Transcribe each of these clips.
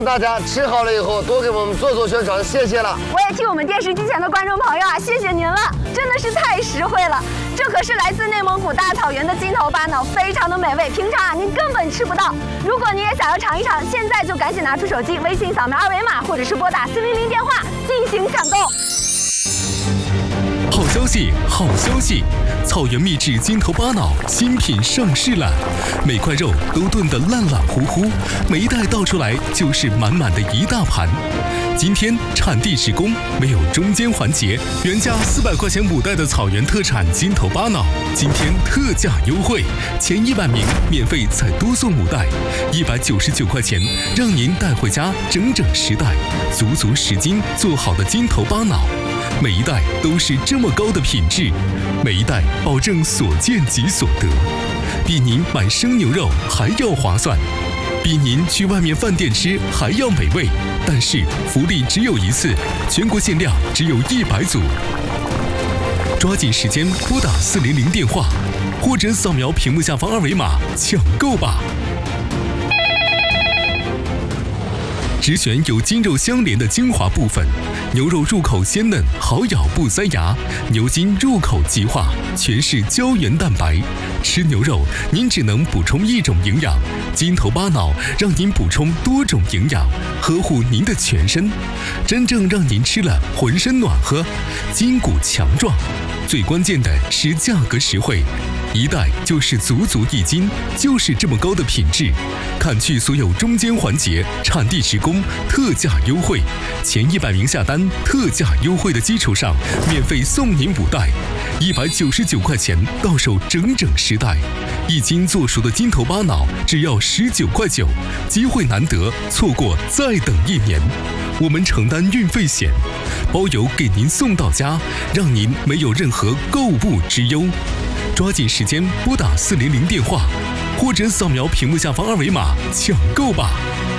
大家吃好了以后多给我们做宣传，谢谢了。 我也替我们电视机前的观众朋友啊，谢谢您了，真的是太实惠了。这可是来自内蒙古大草原的金头巴脑，非常的美味，平常啊您根本吃不到。如果你也想要尝一尝，现在就赶紧拿出手机，微信扫描二维码，或者是拨打400电话进行抢购。 好消息，好消息！草原秘制金头巴脑新品上市了，每块肉都炖得烂烂糊糊，每一袋倒出来就是满满的一大盘。今天产地直供，没有中间环节，原价400块钱5袋的草原特产金头巴脑，今天特价优惠，前100名免费再多送5袋，199块钱，让您带回家整整10袋，足足10斤做好的金头巴脑。每一袋都是这么高的品质，每一袋保证所见即所得，比您买生牛肉还要划算，比您去外面饭店吃还要美味。但是福利只有一次，全国限量只有100组，抓紧时间拨打400电话，或者扫描屏幕下方二维码抢购吧。只选有筋肉相连的精华部分，牛肉入口鲜嫩，好咬不塞牙；牛筋入口即化，全是胶原蛋白。吃牛肉，您只能补充一种营养，金头巴脑让您补充多种营养，呵护您的全身，真正让您吃了浑身暖和，筋骨强壮。最关键的是价格实惠，一袋就是足足1斤，就是这么高的品质。砍去所有中间环节，产地直供，特价优惠，前100名下单，特价优惠的基础上，免费送您5袋，199块钱到手整整10袋，1斤做熟的金头巴脑只要19块9，机会难得，错过再等1年。我们承担运费险，包邮给您送到家，让您没有任何购物之忧。抓紧时间拨打400电话，或者扫描屏幕下方二维码抢购吧。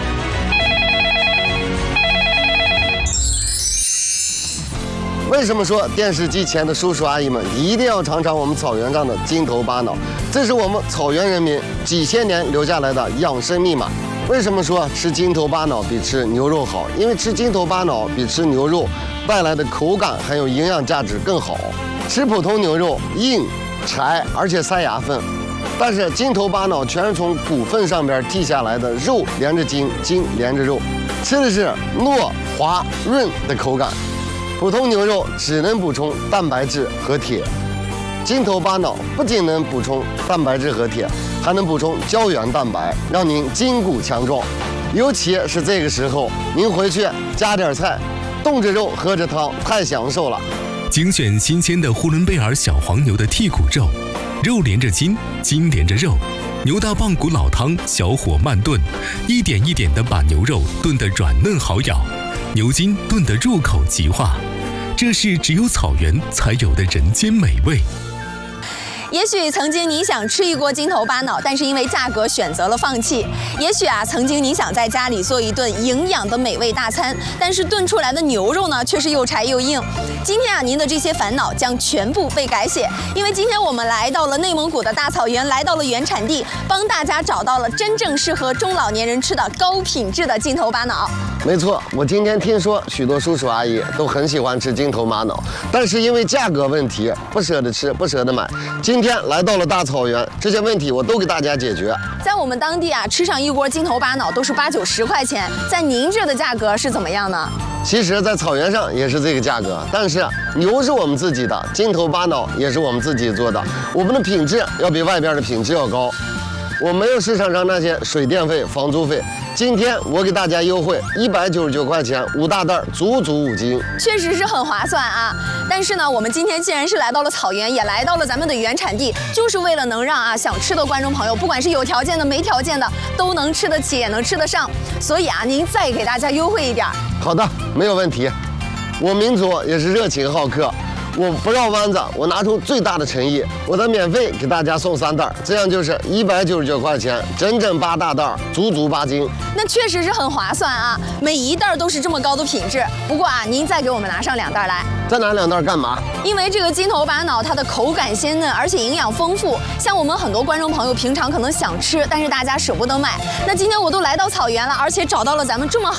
为什么说电视机前的叔叔阿姨们一定要尝尝我们草原上的金头巴脑？这是我们草原人民几千年留下来的养生密码。为什么说吃金头巴脑比吃牛肉好？因为吃金头巴脑比吃牛肉带来的口感还有营养价值更好。吃普通牛肉硬柴，而且塞牙缝，但是金头巴脑全是从骨缝上边剔下来的，肉连着筋，筋连着肉，吃的是糯滑润的口感。普通牛肉只能补充蛋白质和铁，金头巴脑不仅能补充蛋白质和铁，还能补充胶原蛋白，让您筋骨强壮。尤其是这个时候，您回去加点菜，冻着肉喝着汤，太享受了。 精选新鲜的呼伦贝尔小黄牛的剔骨肉，肉连着筋，筋连着肉，牛大棒骨老汤小火慢炖，一点一点地把牛肉炖得软嫩好咬，牛筋炖得入口即化，这是只有草原才有的人间美味。 也许曾经你想吃一锅金头巴脑，但是因为价格选择了放弃。也许啊，曾经你想在家里做一顿营养的美味大餐，但是炖出来的牛肉呢，却是又柴又硬。今天啊，您的这些烦恼将全部被改写，因为今天我们来到了内蒙古的大草原，来到了原产地，帮大家找到了真正适合中老年人吃的高品质的金头巴脑。 没错，我今天听说许多叔叔阿姨都很喜欢吃金头巴脑，但是因为价格问题不舍得吃，不舍得买。今天来到了大草原，这些问题我都给大家解决。 在我们当地啊，吃上一锅金头巴脑都是8、90块钱，在您这的价格是怎么样呢？ 其实，在草原上也是这个价格，但是牛是我们自己的，金头巴脑也是我们自己做的，我们的品质要比外边的品质要高。我没有市场上那些水电费、房租费。今天我给大家优惠199块钱，5大袋，足足5斤， 确实是很划算啊。但是呢，我们今天既然是来到了草原，也来到了咱们的原产地，就是为了能让想吃的观众朋友，不管是有条件的、没条件的，都能吃得起，也能吃得上。所以啊，您再给大家优惠一点。好的， 没有问题。我民族也是热情好客。我不绕弯子，我拿出最大的诚意，我再免费给大家送3袋，这样就是199块钱，整整8大袋，足足8斤。 那确实是很划算啊，每一袋都是这么高的品质。不过啊，您再给我们拿上2袋来。 再拿2袋干嘛？ 因为这个金头巴脑它的口感鲜嫩，而且营养丰富。像我们很多观众朋友平常可能想吃，但是大家舍不得买。那今天我都来到草原了，而且找到了咱们这么